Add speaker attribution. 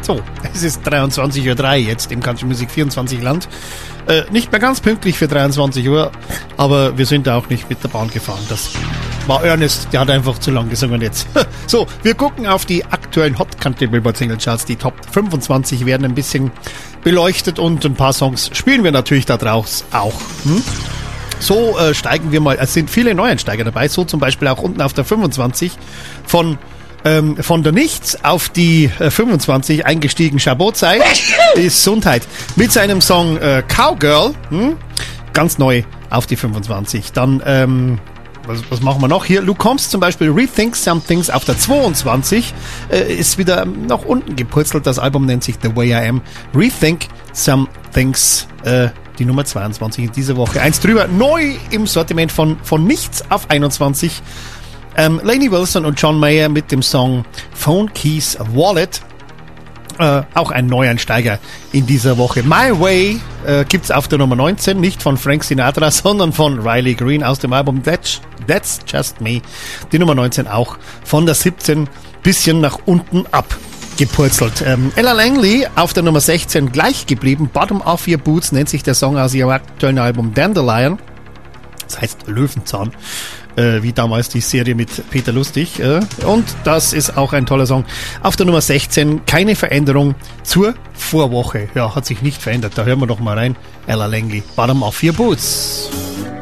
Speaker 1: So, es ist 23:03 Uhr jetzt im Country Musik 24 Land. Nicht mehr ganz pünktlich für 23 Uhr, aber wir sind auch nicht mit der Bahn gefahren. Das war Ernest, der hat einfach zu lang gesungen jetzt. So, wir gucken auf die aktuellen Hot Country Billboard Single Charts. Die Top 25 werden ein bisschen beleuchtet und ein paar Songs spielen wir natürlich da draus auch. So steigen wir mal, es sind viele Neueinsteiger dabei, so zum Beispiel auch unten auf der 25 von der Nichts auf die 25 eingestiegen Schabotzei, Gesundheit, mit seinem Song Cowgirl, ganz neu auf die 25. Dann, was machen wir noch hier? Luke Combs zum Beispiel, Rethink Some Things auf der 22, ist wieder nach unten gepurzelt, das Album nennt sich The Way I Am, Rethink Some Things, die Nummer 22 in dieser Woche. Eins drüber, neu im Sortiment von Nichts auf 21. Lainey Wilson und John Mayer mit dem Song Phone Keys Wallet. Auch ein Neueinsteiger in dieser Woche. My Way gibt's auf der Nummer 19, nicht von Frank Sinatra, sondern von Riley Green aus dem Album That's Just Me. Die Nummer 19 auch von der 17 bisschen nach unten abgepurzelt. Ella Langley auf der Nummer 16 gleich geblieben. Bottom of Your Boots nennt sich der Song aus ihrem aktuellen Album Dandelion. Das heißt Löwenzahn. Wie damals die Serie mit Peter Lustig. Und das ist auch ein toller Song. Auf der Nummer 16 keine Veränderung zur Vorwoche. Ja, hat sich nicht verändert. Da hören wir doch mal rein. Ella Langley, Bottom of Your Boots.